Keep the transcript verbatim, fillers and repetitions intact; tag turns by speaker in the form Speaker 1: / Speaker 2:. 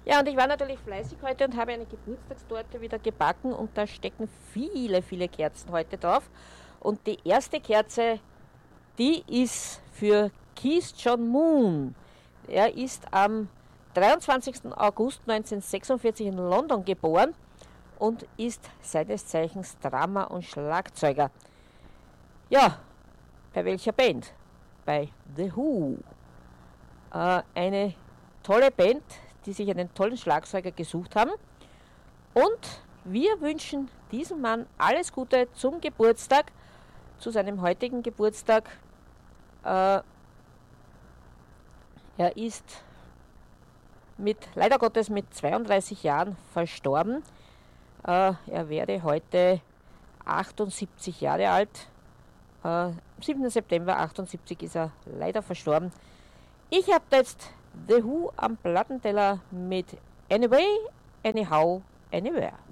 Speaker 1: Ja, und ich war natürlich fleißig heute und habe eine Geburtstagstorte wieder gebacken und da stecken viele, viele Kerzen heute drauf. Und die erste Kerze, die ist für Keith John Moon. Er ist am dreiundzwanzigsten August neunzehnhundertsechsundvierzig in London geboren und ist seines Zeichens Drama- und Schlagzeuger. Ja, bei welcher Band? Bei The Who. Äh, eine tolle Band, die sich einen tollen Schlagzeuger gesucht haben. Und wir wünschen diesem Mann alles Gute zum Geburtstag, zu seinem heutigen Geburtstag. Äh, er ist mit, leider Gottes mit zweiunddreißig Jahren verstorben. Äh, er wäre heute achtundsiebzig Jahre alt. Äh, am siebten September achtundsiebzig ist er leider verstorben. Ich habe jetzt The Who am Plattenteller mit Anyway, Anyhow, Anywhere.